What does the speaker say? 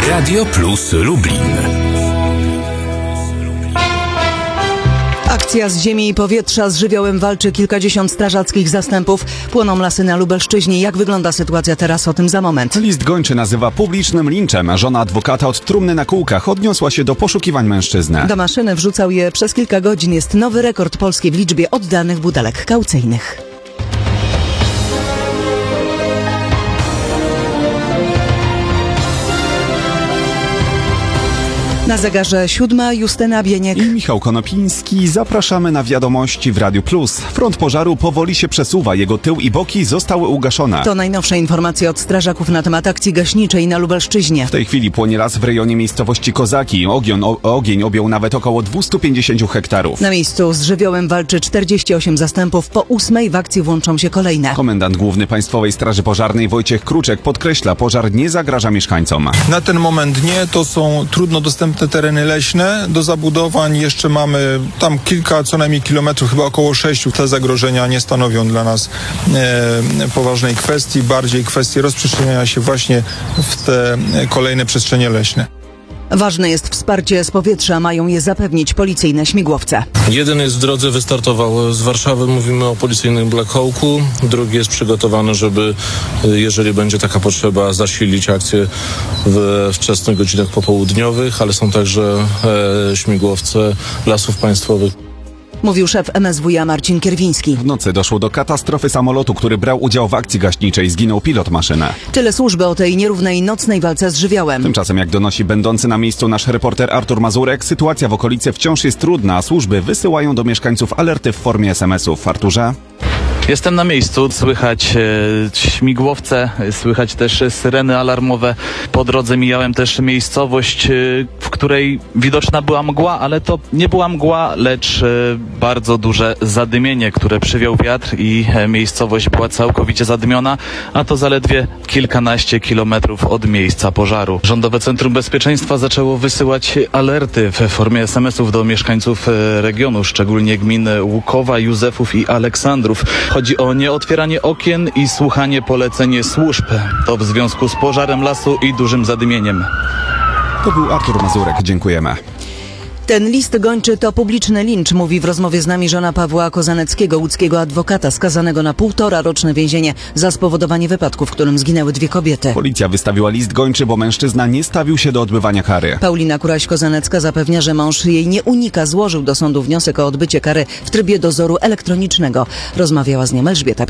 Radio Plus Lublin. Akcja z ziemi i powietrza z żywiołem walczy kilkadziesiąt strażackich zastępów. Płoną lasy na Lubelszczyźnie. Jak wygląda sytuacja teraz? O tym za moment. List gończy nazywa publicznym linczem. Żona adwokata od trumny na kółkach odniosła się do poszukiwań mężczyzny. Do maszyny wrzucał je przez kilka godzin. Jest nowy rekord Polski w liczbie oddanych butelek kaucyjnych. Na zegarze 7, Justyna Bieniek I Michał Konopiński. Zapraszamy na wiadomości w Radiu Plus. Front pożaru powoli się przesuwa. Jego tył i boki zostały ugaszone. To najnowsze informacje od strażaków na temat akcji gaśniczej na Lubelszczyźnie. W tej chwili płonie las w rejonie miejscowości Kozaki. Ogień objął nawet około 250 hektarów. Na miejscu z żywiołem walczy 48 zastępów. Po 8 w akcji włączą się kolejne. Komendant główny Państwowej Straży Pożarnej Wojciech Kruczek podkreśla, pożar nie zagraża mieszkańcom. Na ten moment nie, to są trudno dostępne tereny leśne. Do zabudowań jeszcze mamy tam kilka, co najmniej kilometrów, chyba około 6. Te zagrożenia nie stanowią dla nas poważnej kwestii, bardziej kwestii rozprzestrzeniania się właśnie w te kolejne przestrzenie leśne. Ważne jest wsparcie z powietrza, mają je zapewnić policyjne śmigłowce. Jeden jest w drodze, wystartował z Warszawy, mówimy o policyjnym Black Hawku. Drugi jest przygotowany, żeby, jeżeli będzie taka potrzeba, zasilić akcję w wczesnych godzinach popołudniowych, ale są także śmigłowce Lasów Państwowych. Mówił szef MSWiA Marcin Kierwiński. W nocy doszło do katastrofy samolotu, który brał udział w akcji gaśniczej. Zginął pilot maszyny. Tyle służby o tej nierównej nocnej walce z żywiołem. Tymczasem, jak donosi będący na miejscu nasz reporter Artur Mazurek, sytuacja w okolicy wciąż jest trudna, a służby wysyłają do mieszkańców alerty w formie SMS-ów. Arturze? Jestem na miejscu, słychać śmigłowce, słychać też syreny alarmowe. Po drodze mijałem też miejscowość, w której widoczna była mgła, ale to nie była mgła, lecz bardzo duże zadymienie, które przywiał wiatr i miejscowość była całkowicie zadymiona, a to zaledwie kilkanaście kilometrów od miejsca pożaru. Rządowe Centrum Bezpieczeństwa zaczęło wysyłać alerty w formie SMS-ów do mieszkańców regionu, szczególnie gmin Łukowa, Józefów i Aleksandrów. Chodzi o nieotwieranie okien i słuchanie poleceń służb. To w związku z pożarem lasu i dużym zadymieniem. To był Artur Mazurek. Dziękujemy. Ten list gończy to publiczny lincz, mówi w rozmowie z nami żona Pawła Kozaneckiego, łódzkiego adwokata, skazanego na 1,5-roczne więzienie za spowodowanie wypadku, w którym zginęły 2 kobiety. Policja wystawiła list gończy, bo mężczyzna nie stawił się do odbywania kary. Paulina Kuraś-Kozanecka zapewnia, że mąż jej nie unika. Złożył do sądu wniosek o odbycie kary w trybie dozoru elektronicznego. Rozmawiała z nią Elżbieta